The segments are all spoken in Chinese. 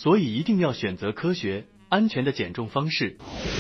所以一定要选择科学、安全的减重方式。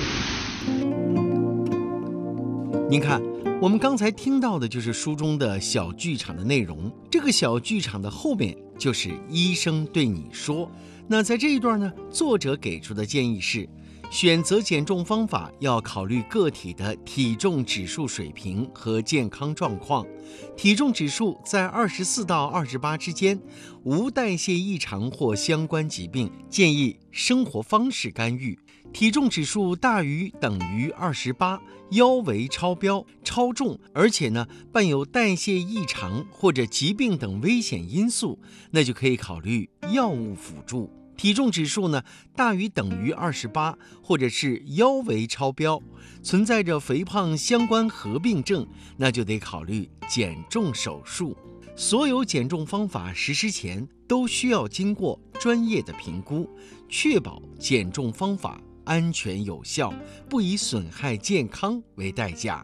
您看，我们刚才听到的就是书中的小剧场的内容，这个小剧场的后面就是医生对你说。那在这一段呢，作者给出的建议是，选择减重方法要考虑个体的体重指数水平和健康状况。体重指数在24到28之间，无代谢异常或相关疾病，建议生活方式干预。体重指数大于等于28，腰围超标、超重，而且呢伴有代谢异常或者疾病等危险因素，那就可以考虑药物辅助。体重指数呢大于等于28，或者是腰围超标，存在着肥胖相关合并症，那就得考虑减重手术。所有减重方法实施前都需要经过专业的评估，确保减重方法安全有效，不以损害健康为代价。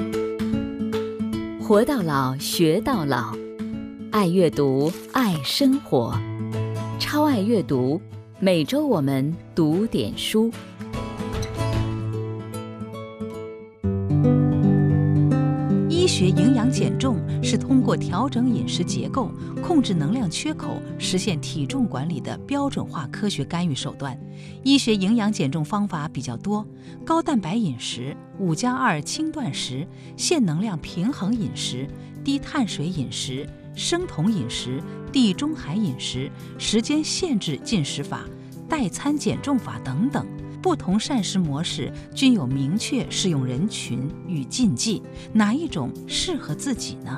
活到老，学到老，爱阅读，爱生活，超爱阅读，每周我们读点书。 医学营养减重是通过调整饮食结构、控制能量缺口，实现体重管理的标准化科学干预手段。医学营养减重方法比较多，高蛋白饮食、5+2轻断食、限能量平衡饮食、低碳水饮食、生酮饮食、地中海饮食、时间限制进食法、代餐减重法等等。不同膳食模式均有明确适用人群与禁忌，哪一种适合自己呢？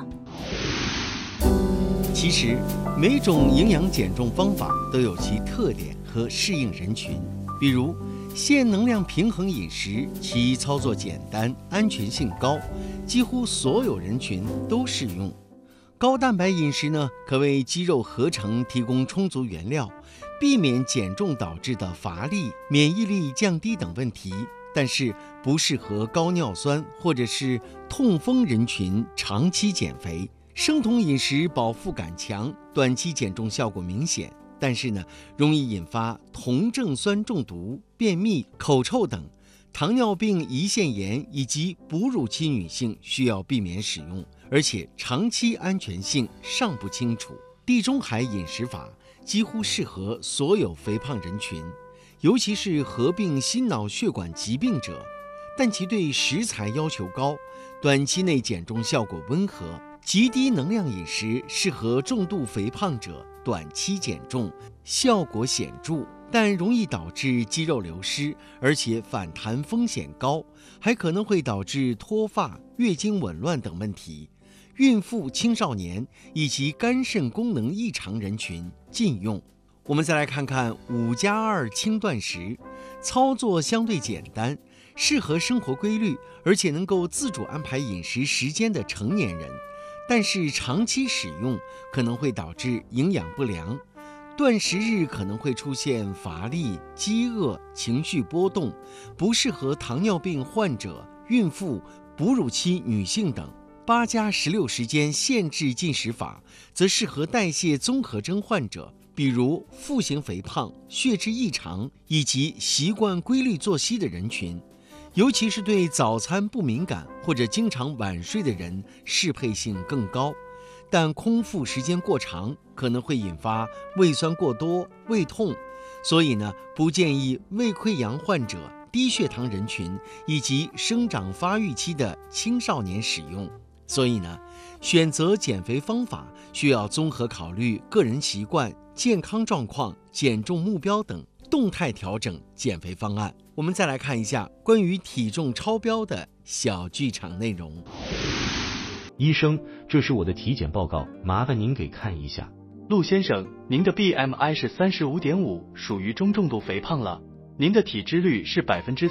其实每种营养减重方法都有其特点和适应人群，比如限能量平衡饮食，其操作简单，安全性高，几乎所有人群都适用。高蛋白饮食呢，可为肌肉合成提供充足原料，避免减重导致的乏力、免疫力降低等问题，但是不适合高尿酸或者是痛风人群长期减肥。生酮饮食饱腹感强，短期减重效果明显，但是呢，容易引发酮症酸中毒、便秘、口臭等。糖尿病、胰腺炎以及哺乳期女性需要避免使用，而且长期安全性尚不清楚。地中海饮食法几乎适合所有肥胖人群，尤其是合并心脑血管疾病者，但其对食材要求高，短期内减重效果温和。极低能量饮食适合重度肥胖者短期减重，效果显著，但容易导致肌肉流失，而且反弹风险高，还可能会导致脱发、月经紊乱等问题。孕妇、青少年以及肝肾功能异常人群禁用。我们再来看看5+2轻断食，操作相对简单，适合生活规律，而且能够自主安排饮食时间的成年人，但是长期使用可能会导致营养不良。断食日可能会出现乏力、饥饿、情绪波动，不适合糖尿病患者、孕妇、哺乳期女性等。8+16时间限制进食法则适合代谢综合征患者，比如腹型肥胖、血脂异常以及习惯规律作息的人群，尤其是对早餐不敏感或者经常晚睡的人适配性更高。但空腹时间过长可能会引发胃酸过多、胃痛，所以呢，不建议胃溃疡患者、低血糖人群以及生长发育期的青少年使用。所以呢，选择减肥方法需要综合考虑个人习惯、健康状况、减重目标等，动态调整减肥方案。我们再来看一下关于体重超标的小剧场内容。 医生，这是我的体检报告，麻烦您给看一下。 陆先生，您的 BMI 是35.5，属于中重度肥胖了。您的体脂率是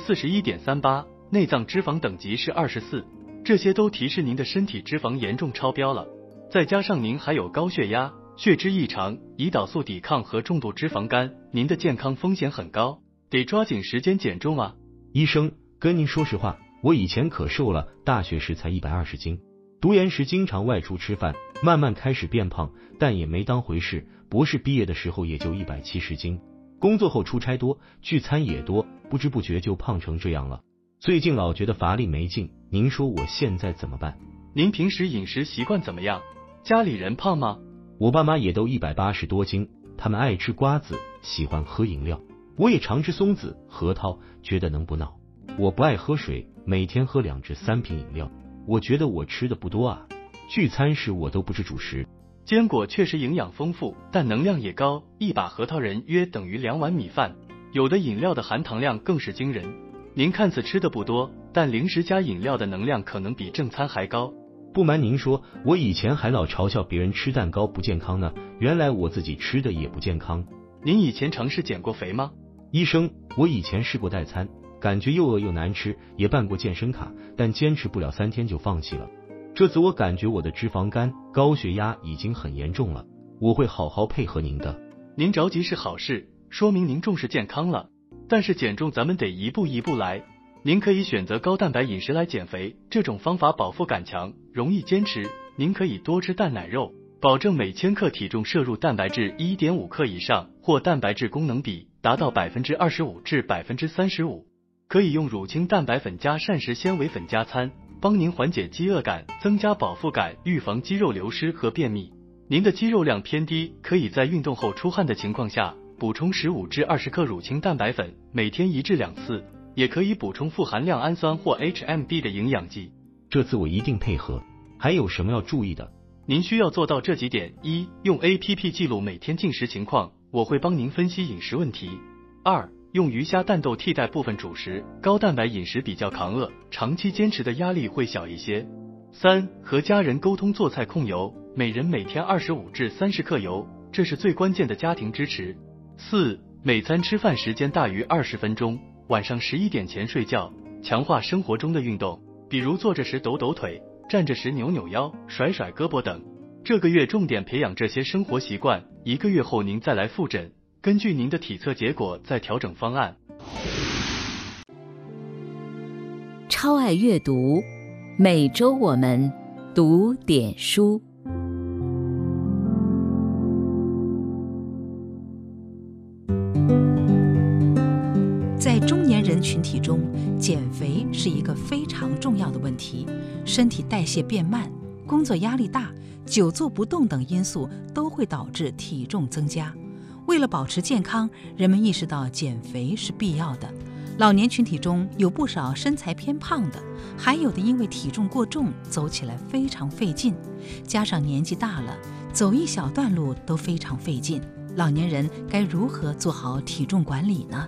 41.38%， 内脏脂肪等级是24，这些都提示您的身体脂肪严重超标了。再加上您还有高血压、血脂异常、胰岛素抵抗和重度脂肪肝，您的健康风险很高，得抓紧时间减重啊。 医生，跟您说实话，我以前可瘦了，大学时才120斤。读研时经常外出吃饭，慢慢开始变胖，但也没当回事。博士毕业的时候也就170斤。 工作后出差多，聚餐也多，不知不觉就胖成这样了。最近老觉得乏力没劲，您说我现在怎么办？ 您平时饮食习惯怎么样？家里人胖吗？ 我爸妈也都180多斤，他们爱吃瓜子，喜欢喝饮料。我也常吃松子、核桃，觉得能不闹。我不爱喝水，每天喝2至3瓶饮料。我觉得我吃的不多啊。聚餐时我都不吃主食。 坚果确实营养丰富，但能量也高，一把核桃仁约等于2碗米饭。有的饮料的含糖量更是惊人。您看似吃的不多，但零食加饮料的能量可能比正餐还高。 不瞒您说，我以前还老嘲笑别人吃蛋糕不健康呢，原来我自己吃的也不健康。 您以前尝试减过肥吗？ 医生，我以前试过代餐，感觉又饿又难吃，也办过健身卡，但坚持不了3天就放弃了。这次我感觉我的脂肪肝、高血压已经很严重了，我会好好配合您的。 您着急是好事，说明您重视健康了。但是减重咱们得一步一步来。您可以选择高蛋白饮食来减肥，这种方法饱腹感强，容易坚持。您可以多吃蛋奶肉，保证每千克体重摄入蛋白质 1.5 克以上，或蛋白质功能比达到 25% 至 35%。可以用乳清蛋白粉加膳食纤维粉加餐，帮您缓解饥饿感，增加饱腹感，预防肌肉流失和便秘。您的肌肉量偏低，可以在运动后出汗的情况下补充15至20克乳清蛋白粉，每天1至2次，也可以补充富含亮氨酸或 HMB 的营养剂。 这次我一定配合。还有什么要注意的？ 您需要做到这几点： 1. 用 APP 记录每天进食情况，我会帮您分析饮食问题。2. 用鱼虾蛋豆替代部分主食，高蛋白饮食比较抗饿，长期坚持的压力会小一些。3. 和家人沟通做菜控油，每人每天25至30克油，这是最关键的家庭支持。4. 每餐吃饭时间大于20分钟，晚上11点前睡觉，强化生活中的运动，比如坐着时抖抖腿，站着时扭扭腰，甩甩胳膊等。这个月重点培养这些生活习惯，1个月后您再来复诊，根据您的体测结果再调整方案。 超爱阅读，每周我们读点书。 在中年人群体中，减肥是一个非常重要的问题。身体代谢变慢，工作压力大，久坐不动等因素都会导致体重增加。为了保持健康，人们意识到减肥是必要的。老年群体中有不少身材偏胖的，还有的因为体重过重，走起来非常费劲。加上年纪大了，走一小段路都非常费劲。老年人该如何做好体重管理呢？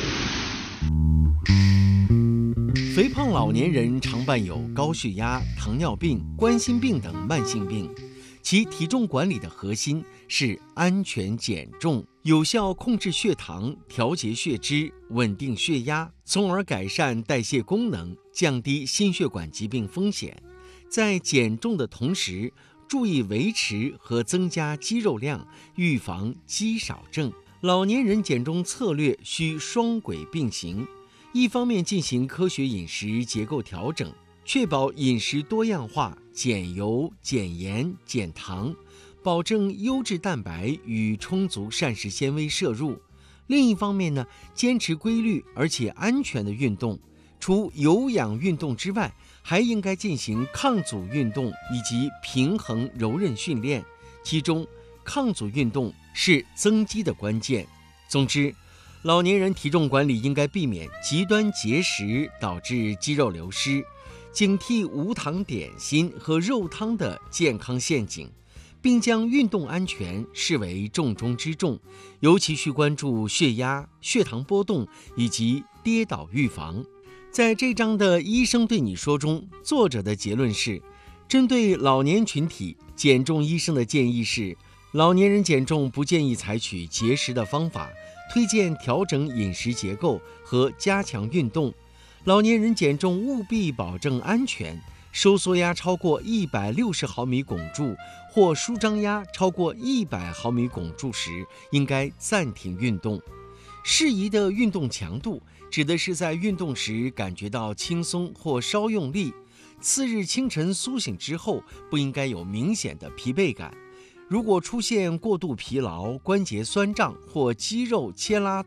肥胖老年人常伴有高血压、糖尿病、冠心病等慢性病，其体重管理的核心是安全减重，有效控制血糖，调节血脂，稳定血压，从而改善代谢功能，降低心血管疾病风险。在减重的同时，注意维持和增加肌肉量，预防肌少症。老年人减重策略需双轨并行，一方面进行科学饮食结构调整，确保饮食多样化，减油、减盐、减糖，保证优质蛋白与充足膳食纤维摄入。另一方面呢，坚持规律而且安全的运动，除有氧运动之外，还应该进行抗阻运动以及平衡柔韧训练，其中抗阻运动是增肌的关键。总之，老年人体重管理应该避免极端节食导致肌肉流失，警惕无糖点心和肉汤的健康陷阱，并将运动安全视为重中之重，尤其需关注血压、血糖波动以及跌倒预防。在这章的医生对你说中，作者的结论是，针对老年群体，减重医生的建议是，老年人减重不建议采取节食的方法，推荐调整饮食结构和加强运动。老年人减重务必保证安全，收缩压超过160毫米汞柱或舒张压超过100毫米汞柱时，应该暂停运动。适宜的运动强度指的是在运动时感觉到轻松或稍用力，次日清晨苏醒之后不应该有明显的疲惫感。 如果出现过度疲劳、关节酸胀或肌肉牵拉